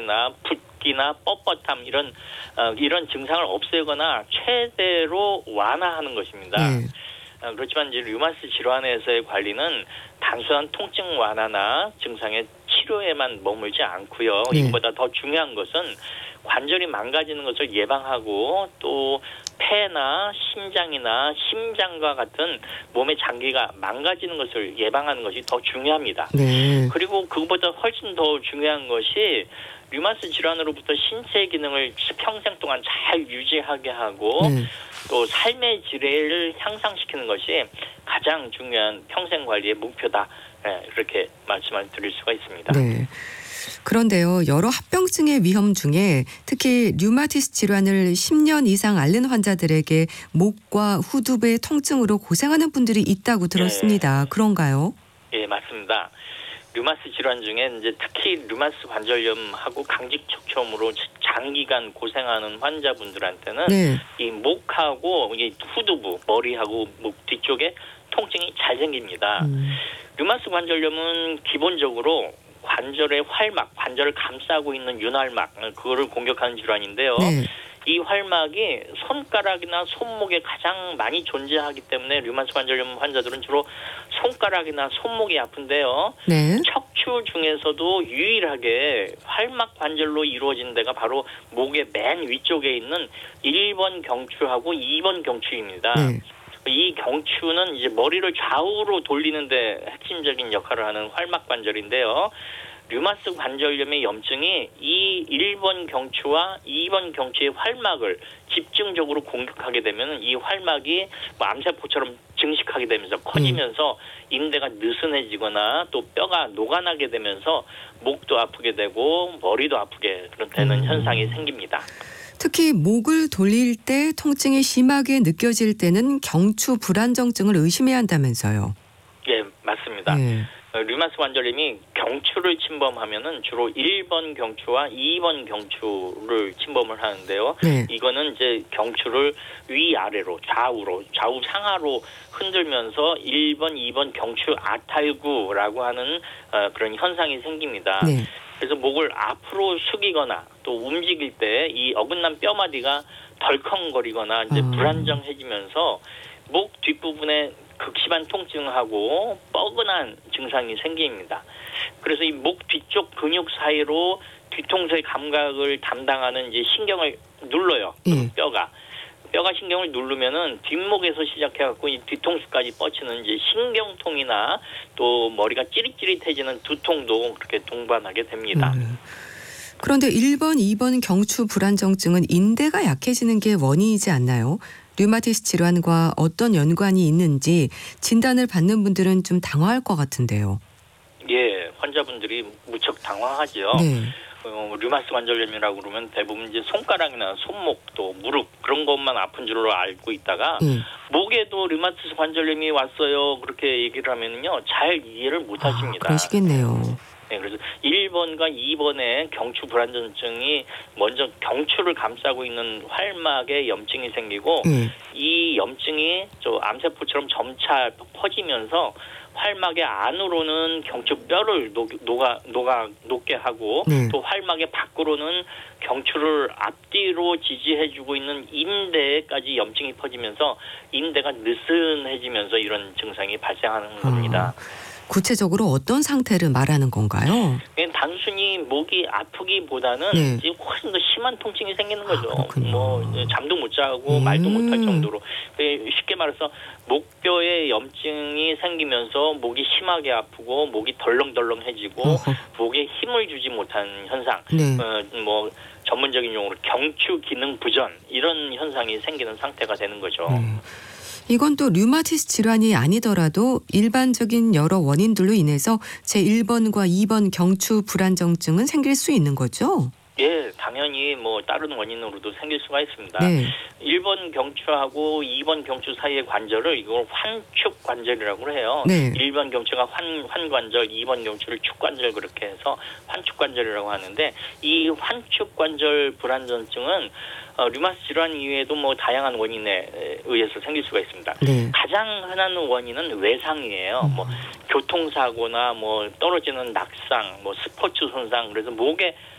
통증이나 붓기나 뻣뻣함 이런 증상을 없애거나 최대로 완화하는 것입니다. 그렇지만 이제 류마티스 질환에서의 관리는 단순한 통증 완화나 증상의 치료에만 머물지 않고요. 이것보다 더 중요한 것은 관절이 망가지는 것을 예방하고 또 폐나 심장이나 심장과 같은 몸의 장기가 망가지는 것을 예방하는 것이 더 중요합니다. 그리고 그것보다 훨씬 더 중요한 것이 류마티스 질환으로부터 신체 기능을 평생 동안 잘 유지하게 하고 또 삶의 질을 향상시키는 것이 가장 중요한 평생 관리의 목표다. 이렇게 말씀을 드릴 수가 있습니다. 네. 그런데요, 여러 합병증의 위험 중에 특히 류마티스 질환을 10년 이상 앓는 환자들에게 목과 후두부의 통증으로 고생하는 분들이 있다고 들었습니다. 그런가요? 예, 맞습니다. 류마티스 질환 중에 이제 특히 류마티스 관절염하고 강직 척추염으로 장기간 고생하는 환자분들한테는 이 목하고 이 후두부, 머리하고 목 뒤쪽에 통증이 잘 생깁니다. 류마티스 관절염은 기본적으로 관절의 활막, 관절을 감싸고 있는 윤활막, 그거를 공격하는 질환인데요. 이 활막이 손가락이나 손목에 가장 많이 존재하기 때문에 류마티스 관절염 환자들은 주로 손가락이나 손목이 아픈데요. 척추 중에서도 유일하게 활막 관절로 이루어진 데가 바로 목의 맨 위쪽에 있는 1번 경추하고 2번 경추입니다. 이 경추는 이제 머리를 좌우로 돌리는 데 핵심적인 역할을 하는 활막 관절인데요. 류마티스 관절염의 염증이 이 1번 경추와 2번 경추의 활막을 집중적으로 공격하게 되면 이 활막이 암세포처럼 증식하게 되면서 커지면서 인대가 느슨해지거나 또 뼈가 녹아나게 되면서 목도 아프게 되고 머리도 아프게 되는 현상이 생깁니다. 특히 목을 돌릴 때 통증이 심하게 느껴질 때는 경추 불안정증을 의심해야 한다면서요. 예, 맞습니다. 류마티스 관절염이 경추를 침범하면은 주로 1번 경추와 2번 경추를 침범을 하는데요. 이거는 이제 경추를 위아래로 좌우 상하로 흔들면서 1번, 2번 경추 아탈구라고 하는 그런 현상이 생깁니다. 그래서 목을 앞으로 숙이거나 또 움직일 때 이 어긋난 뼈마디가 덜컹거리거나 이제 불안정해지면서 목 뒷부분에 극심한 통증하고 뻐근한 증상이 생깁니다. 그래서 이 목 뒤쪽 근육 사이로 뒤통수의 감각을 담당하는 이제 신경을 눌러요. 뼈가 신경을 누르면은 뒷목에서 시작해갖고 이 뒤통수까지 뻗치는 이제 신경통이나 또 머리가 찌릿찌릿해지는 두통도 그렇게 동반하게 됩니다. 그런데 1번, 2번 경추 불안정증은 인대가 약해지는 게 원인이지 않나요? 류마티스 질환과 어떤 연관이 있는지 진단을 받는 분들은 좀 당황할 것 같은데요. 예, 환자분들이 무척 당황하죠. 류마티스 관절염이라고 그러면 대부분 이제 손가락이나 손목 또 무릎 그런 것만 아픈 줄로 알고 있다가 목에도 류마티스 관절염이 왔어요 그렇게 얘기를 하면요 잘 이해를 못 하십니다. 그러시겠네요. 네, 그래서 1번과 2번의 경추 불안정증이 먼저 경추를 감싸고 있는 활막에 염증이 생기고 이 염증이 암세포처럼 점차 퍼지면서 활막의 안으로는 경추뼈를 녹게 하고 또 활막의 밖으로는 경추를 앞뒤로 지지해주고 있는 인대까지 염증이 퍼지면서 인대가 느슨해지면서 이런 증상이 발생하는 겁니다. 구체적으로 어떤 상태를 말하는 건가요? 단순히 목이 아프기보다는 이제 훨씬 더 심한 통증이 생기는 거죠. 잠도 못 자고 말도 못할 정도로. 쉽게 말해서 목뼈에 염증이 생기면서 목이 심하게 아프고 목이 덜렁덜렁해지고 목에 힘을 주지 못하는 현상. 전문적인 용어로 경추 기능 부전 이런 현상이 생기는 상태가 되는 거죠. 이건 또 류마티스 질환이 아니더라도 일반적인 여러 원인들로 인해서 제1번과 2번 경추 불안정증은 생길 수 있는 거죠? 예, 당연히 다른 원인으로도 생길 수가 있습니다. 1번 경추하고 2번 경추 사이의 관절을 이걸 환축 관절이라고 해요. 1번 경추가 환관절, 2번 경추를 축관절 그렇게 해서 환축 관절이라고 하는데 이 환축 관절 불안정증은 류마티스 질환 이외에도 다양한 원인에 의해서 생길 수가 있습니다. 가장 흔한 원인은 외상이에요. 교통사고나 떨어지는 낙상, 스포츠 손상, 그래서 목에